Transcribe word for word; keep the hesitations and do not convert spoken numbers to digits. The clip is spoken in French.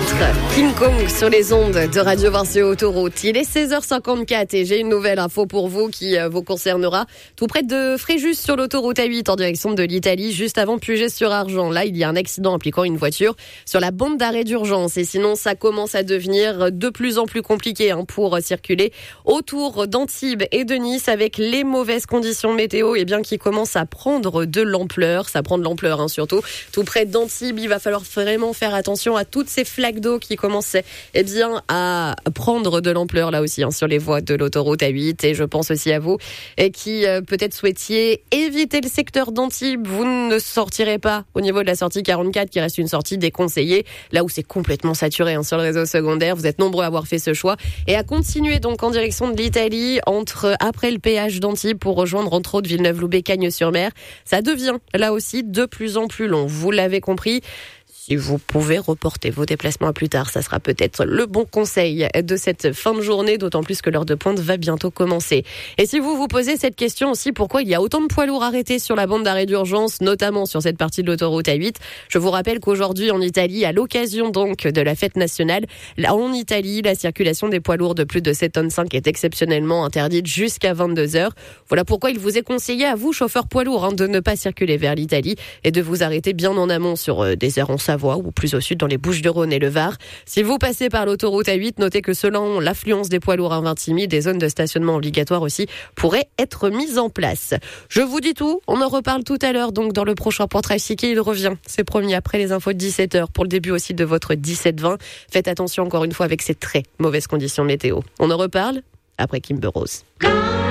titre, King Kong sur les ondes de Radio Vinci Autoroute. Il est seize heures cinquante-quatre et j'ai une nouvelle info pour vous qui euh, vous concernera. Tout près de Fréjus sur l'autoroute A huit en direction de l'Italie, juste avant Puget-sur-Argent. Là, il y a un accident impliquant une voiture sur la bande d'arrêt d'urgence. Et sinon, ça commence à devenir de plus en plus compliqué hein, pour circuler autour d'Antibes et de Nice avec les mauvaises conditions météo et bien qui commencent à prendre de l'ampleur. Ça prend de l'ampleur hein, surtout. Tout près d'Antibes, il va falloir vraiment faire attention à toutes ces flaques d'eau qui commencent eh bien, à prendre de l'ampleur là aussi hein, sur les voies de l'autoroute A huit. Et je pense aussi à vous et qui euh, peut-être souhaitiez éviter le secteur d'Antibes. Vous ne sortirez pas au niveau de la sortie quarante-quatre qui reste une sortie déconseillée, là où c'est complètement saturé hein, sur le réseau secondaire. Vous êtes nombreux à avoir fait ce choix et à continuer donc en direction de l'Italie entre après le péage d'Antibes pour rejoindre entre autres Villeneuve-Loubet, Cagnes-sur-Mer. Ça devient là aussi de plus en plus long. Vous l'avez compris. Si vous pouvez reporter vos déplacements à plus tard, ça sera peut-être le bon conseil de cette fin de journée, d'autant plus que l'heure de pointe va bientôt commencer. Et si vous vous posez cette question aussi, pourquoi il y a autant de poids lourds arrêtés sur la bande d'arrêt d'urgence, notamment sur cette partie de l'autoroute A huit, je vous rappelle qu'aujourd'hui en Italie, à l'occasion donc de la fête nationale, là en Italie, la circulation des poids lourds de plus de sept tonnes cinq est exceptionnellement interdite jusqu'à vingt-deux heures. Voilà pourquoi il vous est conseillé à vous, chauffeurs poids lourds, hein, de ne pas circuler vers l'Italie et de vous arrêter bien en amont sur euh, des aires en Savoie ou plus au sud dans les Bouches-du-Rhône et le Var. Si vous passez par l'autoroute A huit, notez que selon l'affluence des poids lourds à Vintimille, des zones de stationnement obligatoires aussi pourraient être mises en place. Je vous dis tout, on en reparle tout à l'heure donc dans le prochain Point Trafic et il revient, c'est promis, après les infos de dix-sept heures pour le début aussi de votre dix-sept vingt. Faites attention encore une fois avec ces très mauvaises conditions météo. On en reparle après Kimber Rose.